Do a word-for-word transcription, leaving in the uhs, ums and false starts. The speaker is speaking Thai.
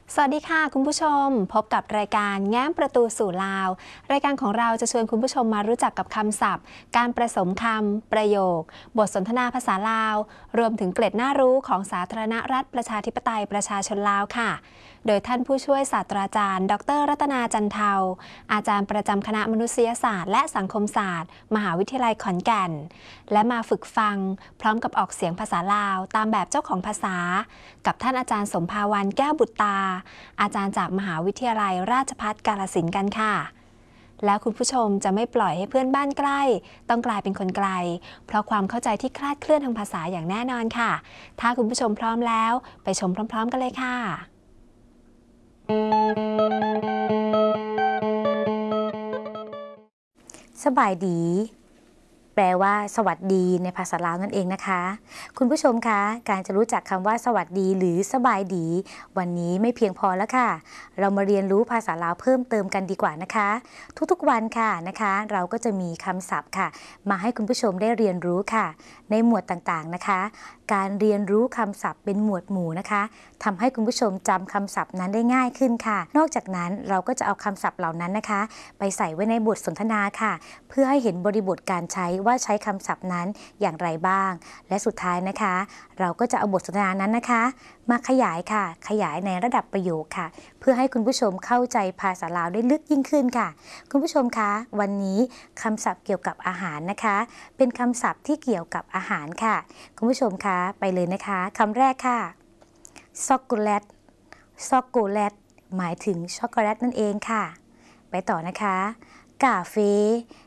สวัสดีค่ะคุณผู้ชมพบกับรายการแง้มประตูสู่ลาวรายการของเราจะชวนคุณผู้ชมมารู้จักกับคำศัพท์การผสมคำประโยคบทสนทนาภาษาลาวรวมถึงเกร็ดน่ารู้ของสาธารณรัฐประชาธิปไตยประชาชนลาวค่ะโดยท่านผู้ช่วยศาสตราจารย์ดรรัตนาจันเทาอาจารย์ประจำคณะมนุษยศาสตร์และสังคมศาสตร์มหาวิทยาลัยขอนแก่นและมาฝึกฟังพร้อมกับออกเสียงภาษาลาวตามแบบเจ้าของภาษากับท่านอาจารย์สมภาวันแก้วบุตรตาอาจารย์จากมหาวิทยาลัยราชภัฏกาฬสินธุ์กันค่ะแล้วคุณผู้ชมจะไม่ปล่อยให้เพื่อนบ้านใกล้ต้องกลายเป็นคนไกลเพราะความเข้าใจที่คลาดเคลื่อนทางภาษาอย่างแน่นอนค่ะถ้าคุณผู้ชมพร้อมแล้วไปชมพร้อมๆกันเลยค่ะสบายดีแปลว่าสวัสดีในภาษาลาวนั่นเองนะคะคุณผู้ชมคะการจะรู้จักคำว่าสวัสดีหรือสบายดีวันนี้ไม่เพียงพอแล้วค่ะเรามาเรียนรู้ภาษาลาวเพิ่มเติมกันดีกว่านะคะทุกๆวันค่ะนะคะเราก็จะมีคำศัพท์ค่ะมาให้คุณผู้ชมได้เรียนรู้ค่ะในหมวดต่างๆนะคะการเรียนรู้คำศัพท์เป็นหมวดหมู่นะคะทำให้คุณผู้ชมจำคำศัพท์นั้นได้ง่ายขึ้นค่ะนอกจากนั้นเราก็จะเอาคำศัพท์เหล่านั้นนะคะไปใส่ไว้ในบทสนทนาค่ะเพื่อให้เห็นบริบทการใช้ว่าใช้คำศัพท์นั้นอย่างไรบ้างและสุดท้ายนะคะเราก็จะเอาบทสนทนานั้นนะคะมาขยายค่ะขยายในระดับประโยคค่ะเพื่อให้คุณผู้ชมเข้าใจภาษาลาวได้ลึกยิ่งขึ้นค่ะคุณผู้ชมคะวันนี้คำศัพท์เกี่ยวกับอาหารนะคะเป็นคำศัพท์ที่เกี่ยวกับอาหารค่ะคุณผู้ชมคะไปเลยนะคะคำแรกค่ะช็อกโกแลตช็อกโกแลตหมายถึงช็อกโกแลตนั่นเองค่ะไปต่อนะคะกาเฟ